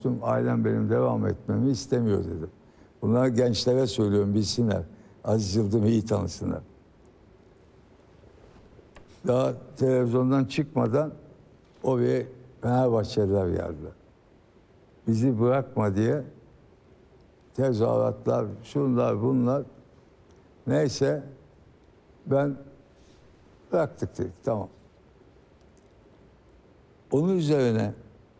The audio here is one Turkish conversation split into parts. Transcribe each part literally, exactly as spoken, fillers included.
Tüm ailem benim devam etmemi istemiyor dedim. Bunları gençlere söylüyorum, bilsinler. Aziz Yıldırım'ı iyi tanısınlar. Daha televizyondan çıkmadan oraya Fenerbahçeliler geldiler. Bizi bırakma diye tezahüratlar, şunlar bunlar. Neyse ben bıraktık dedik, tamam. Onun üzerine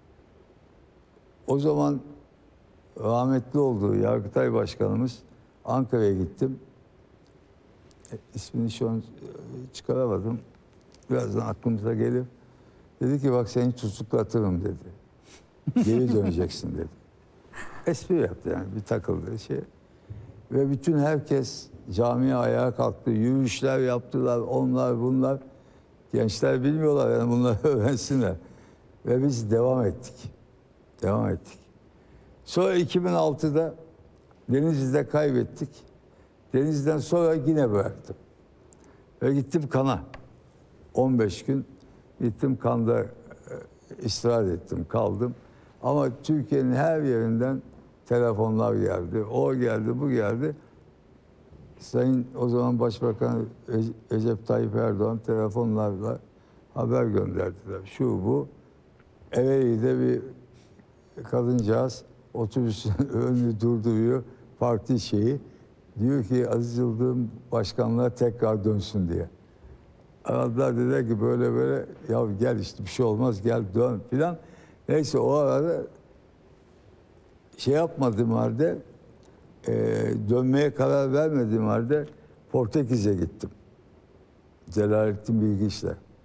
o zaman rahmetli olduğu Yargıtay Başkanımız Ankara'ya gittim. E, ismini şu an çıkaramadım. Birazdan aklımıza gelir. Dedi ki bak seni tutuklatırım dedi. Geri döneceksin dedi. Espri yaptı yani, bir takıldığı şey. Ve bütün herkes camiye ayağa kalktı. Yürüyüşler yaptılar, onlar bunlar. Gençler bilmiyorlar yani, bunları öğrensinler. Ve biz devam ettik. Devam ettik. Sonra iki bin altıda Denizli'de kaybettik. Denizli'den sonra yine bıraktım. Ve gittim Kan'a. on beş gün gittim Kan'da e, istirahat ettim, kaldım. Ama Türkiye'nin her yerinden telefonlar geldi. O geldi, bu geldi. Sayın o zaman Başbakan Recep Tayyip Erdoğan telefonlarla haber gönderdiler. Şu bu. Ereğli'de bir kadıncağız otobüsün önünü durduruyor, parti şeyi. Diyor ki Aziz Yıldırım başkanlığa tekrar dönsün diye. Aradılar, dediler ki böyle böyle, ya gel işte bir şey olmaz, gel dön filan. Neyse o arada şey yapmadığım halde, e, dönmeye karar vermediğim halde Portekiz'e gittim. Celalettin Bilgiç'le.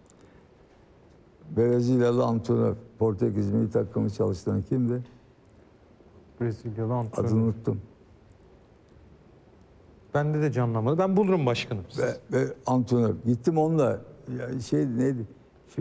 Brezilyalı antrenör, Portekiz milli takımı çalıştıran kimdi? Brezilyalı antrenör. Adını unuttum. Bende de canlanmadı. Ben bulurum başkanım. Ve, ve antrenör. Gittim onunla. Ya şey neydi? Şey,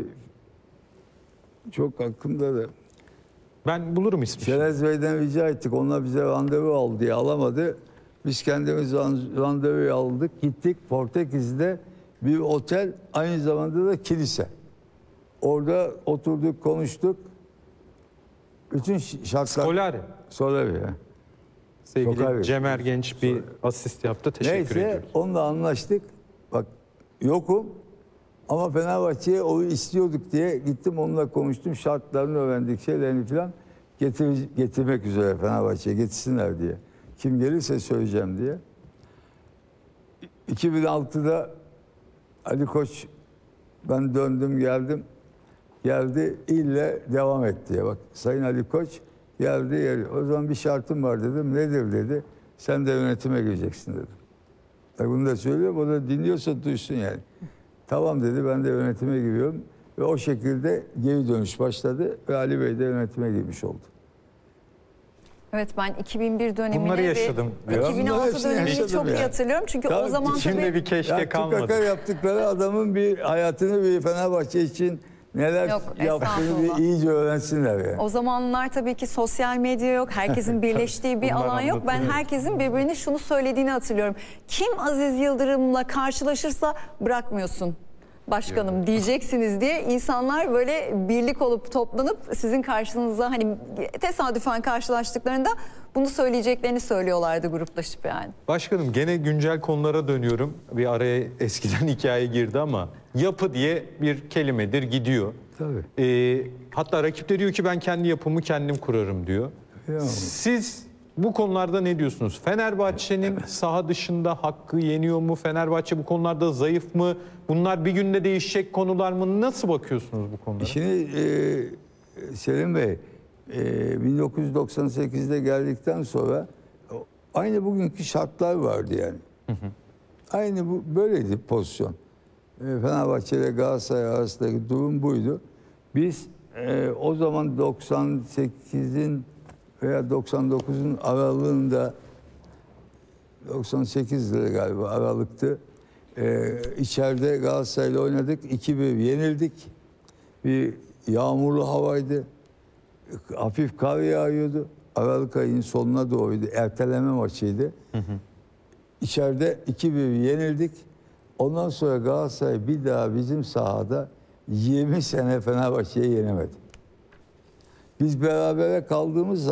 çok aklımda da. Ben bulurum ismi. Şerez Bey'den rica ettik. Onlar bize randevu al diye alamadı. Biz kendimiz randevu aldık. Gittik Portekiz'de bir otel, aynı zamanda da kilise. Orada oturduk, konuştuk. Bütün şartlar... Scolari. Scolari ya. Sevgili Scolari. Cem Ergenç bir asist yaptı. Teşekkür Neyse, ediyorum. onunla anlaştık. Bak yokum ama Fenerbahçe'ye o istiyorduk diye gittim, onunla konuştum. Şartlarını öğrendik, şeylerini falan. Getir, getirmek üzere Fenerbahçe'ye getirsinler diye. Kim gelirse söyleyeceğim diye. iki bin altıda Ali Koç, ben döndüm geldim. Geldi, ille devam et diye. Bak Sayın Ali Koç geldi, geldi. O zaman bir şartım var dedim. Nedir dedi. Sen de yönetime gireceksin dedim. Tabii bunu da söylüyor. O da dinliyorsa duysun yani. Tamam dedi, ben de yönetime giriyorum. Ve o şekilde geri dönüş başladı. Ve Ali Bey de yönetime girmiş oldu. Evet, ben iki bin bir dönemini Bunları yaşadım. ve iki bin altı dönemini yaşadım çok yani. iyi hatırlıyorum. Çünkü Tabii, o zaman Şimdi tabii... bir keşke Ya kalmadı. Tukaka yaptıkları adamın bir hayatını, bir Fenerbahçe için neler Yok, yaptığını estağfurullah. bir iyice öğrensinler yani. O zamanlar tabii ki sosyal medya yok, herkesin birleştiği bir Bunlar alan yok. Ben anlatılıyor. herkesin birbirine şunu söylediğini hatırlıyorum. Kim Aziz Yıldırım'la karşılaşırsa bırakmıyorsun başkanım diyeceksiniz diye insanlar böyle birlik olup toplanıp sizin karşınıza, hani tesadüfen karşılaştıklarında bunu söyleyeceklerini söylüyorlardı gruplaşıp yani. Başkanım gene güncel konulara dönüyorum. Bir araya eskiden hikaye girdi ama yapı diye bir kelimedir, gidiyor. Tabii. Ee, hatta rakipleri diyor ki ben kendi yapımı kendim kurarım diyor. Ya. Siz bu konularda ne diyorsunuz? Fenerbahçe'nin saha dışında hakkı yeniyor mu? Fenerbahçe bu konularda zayıf mı? Bunlar bir günde değişecek konular mı? Nasıl bakıyorsunuz bu konulara? Şimdi e, Selim Bey, e, bin dokuz yüz doksan sekizde geldikten sonra aynı bugünkü şartlar vardı yani. Hı hı. Aynı bu böyleydi pozisyon. E, Fenerbahçe ile Galatasaray arasındaki durum buydu. Biz e, o zaman doksan sekizin veya doksan dokuzun aralığında, doksan sekizde galiba aralıktı. Ee, içeride Galatasaray'la oynadık. iki bir yenildik. Bir yağmurlu havaydı. Hafif kar yağıyordu. Aralık ayının sonuna doğruydu. Erteleme maçıydı. Hı hı. İçeride iki bir yenildik. Ondan sonra Galatasaray bir daha bizim sahada yirmi sene Fenerbahçe'yi yenemedi. Biz berabere kaldığımız zaman